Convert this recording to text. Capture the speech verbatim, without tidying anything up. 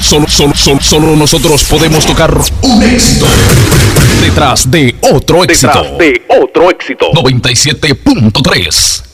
solo, solo, solo, solo nosotros podemos tocar un éxito detrás de otro éxito. Detrás de otro éxito. noventa y siete punto tres